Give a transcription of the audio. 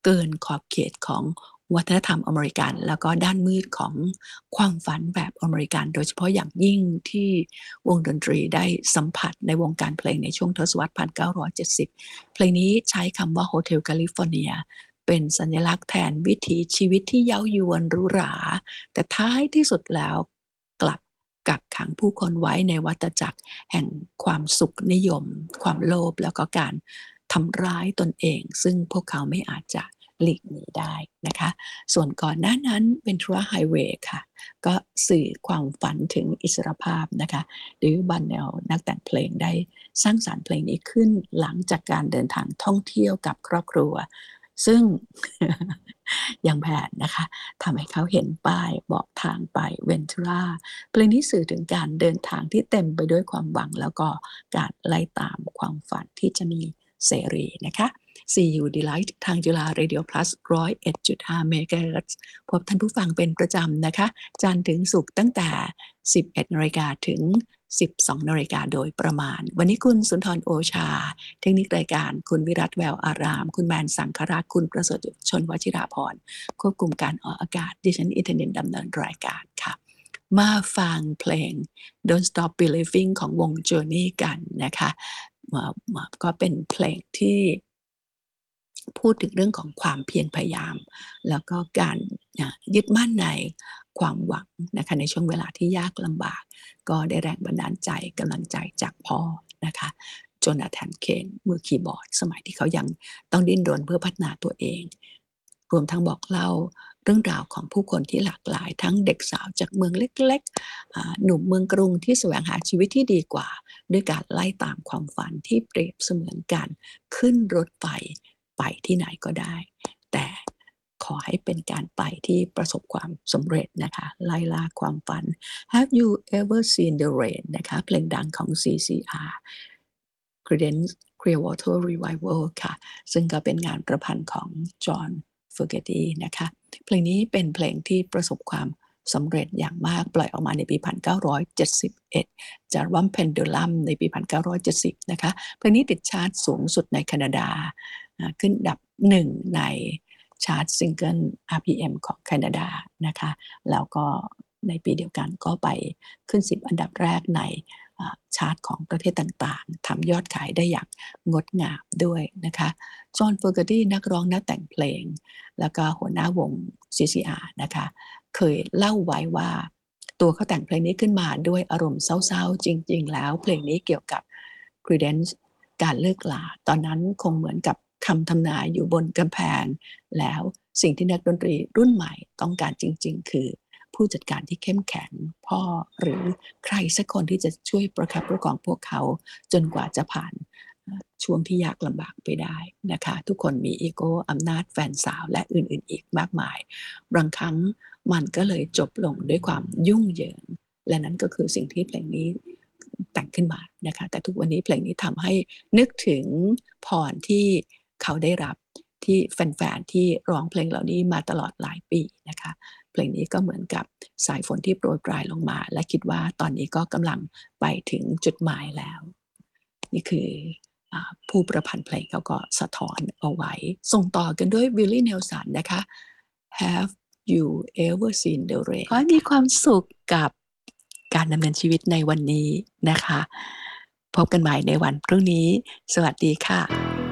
เกินขอบเขตของวัฒนธรรมอเมริกันแล้วก็ด้านมืดของความฝันแบบอเมริกันโดยเฉพาะอย่างยิ่งที่วงดนตรีได้สัมผัสในวงการเพลงในช่วงทศวรรษ 1970 เพลงนี้ใช้คำว่า Hotel California เป็นสัญลักษณ์แทนวิถีชีวิตที่เย้ายวนหรูหราแต่ท้ายที่สุดแล้วกลับกักขังผู้คนไว้ในวัฏจักรแห่งความสุขนิยมความโลภแล้วก็การทำร้ายตนเองซึ่งพวกเขาไม่อาจจะหลีกหนีได้นะคะส่วนก่อนหน้านั้นเป็นทรัวไฮเวย์ค่ะก็สื่อความฝันถึงอิสรภาพนะคะหรือบันเนลนักแต่งเพลงได้สร้างสรรค์เพลงนี้ขึ้นหลังจากการเดินทางท่องเที่ยวกับครอบครัวซึ่ง อย่างแผนนะคะทำให้เขาเห็นป้ายบอกทางไปเวนทูราเพลงนี้สื่อถึงการเดินทางที่เต็มไปด้วยความหวังแล้วก็การไล่ตามความฝันที่จะมีเสรีนะคะ See You Delight ทางจุฬา Radio Plus 101.5 MHz พบท่านผู้ฟังเป็นประจำนะคะจันทร์ถึงศุกร์ตั้งแต่ 11 นาฬิกาถึง 12 นาฬิกาโดยประมาณวันนี้คุณสุนทรโอชาเทคนิครายการคุณวิรัตแววอารามคุณแมนสังครักษ์คุณประเสริฐชนวชิราพรควบคุมการออกอากาศดิฉันอินเทอร์เน็ตดำเนินรายการค่ะมาฟังเพลง Don't Stop Believing ของวง Journey กันนะคะก็เป็นเพลงที่พูดถึงเรื่องของความเพียรพยายามแล้วก็การยึดมั่นในความหวังนะคะในช่วงเวลาที่ยากลำบากก็ได้แรงบันดาลใจกำลังใจจากพ่อนะคะโจนาธานเคนมือคีย์บอร์ดสมัยที่เขายังต้องดิ้นรนเพื่อพัฒนาตัวเองรวมทั้งบอกเล่าเรื่องราวของผู้คนที่หลากหลายทั้งเด็กสาวจากเมืองเล็กๆหนุ่มเมืองกรุงที่แสวงหาชีวิตที่ดีกว่าด้วยการไล่ตามความฝันที่เปรียบเสมือนการขึ้นรถไฟไปที่ไหนก็ได้แต่ขอให้เป็นการไปที่ประสบความสำเร็จนะคะไล่ล่าความฝัน Have you ever seen the rain นะคะเพลงดังของ CCR Creedence Clearwater Revival ค่ะซึ่งก็เป็นงานประพันธ์ของจอห์นเฟอร์เกตตี้นะคะเพลงนี้เป็นเพลงที่ประสบความสำเร็จอย่างมากปล่อยออกมาในปี 1971 จากวัมเพนดูลัมในปี 1970 นะคะเพลงนี้ติดชาร์ตสูงสุดในแคนาดาขึ้นอันดับ1ในชาร์ตซิงเกิล RPM ของแคนาดานะคะแล้วก็ในปีเดียวกันก็ไปขึ้น10อันดับแรกในชาร์ตของประเทศต่างๆทำยอดขายได้อย่างงดงามด้วยนะคะจอห์น เฟอร์เกอร์ตี้นักร้องนักแต่งเพลงแล้วก็หัวหน้าวง CCR นะคะเคยเล่าไว้ว่าตัวเขาแต่งเพลงนี้ขึ้นมาด้วยอารมณ์เศร้าๆจริงๆแล้วเพลงนี้เกี่ยวกับ Creedence การเลิกลาตอนนั้นคงเหมือนกับคำทำนายอยู่บนกำแพงแล้วสิ่งที่นักดนตรีรุ่นใหม่ต้องการจริงๆคือผู้จัดการที่เข้มแข็งพ่อหรือใครสักคนที่จะช่วยประคับประคองพวกเขาจนกว่าจะผ่านช่วงที่ยากลำบากไปได้นะคะทุกคนมีอีโก้อำนาจแฟนสาวและอื่นๆอีกมากมายบางครั้งมันก็เลยจบลงด้วยความยุ่งเหยิงและนั้นก็คือสิ่งที่เพลงนี้แต่งขึ้นมานะคะแต่ทุกวันนี้เพลงนี้ทำให้นึกถึงพรที่เขาได้รับที่แฟนๆที่ร้องเพลงเหล่านี้มาตลอดหลายปีนะคะเพลงนี้ก็เหมือนกับสายฝนที่โปรยปลายลงมาและคิดว่าตอนนี้ก็กำลังไปถึงจุดหมายแล้วนี่คือผู้ประพันธ์เพลงเขาก็สะท้อนเอาไว้ส่งต่อกันด้วยวิลลี่เนลสันนะคะ Have you ever seen the rain ขอให้มีความสุขกับการดำเนินชีวิตในวันนี้นะคะพบกันใหม่ในวันพรุ่งนี้สวัสดีค่ะ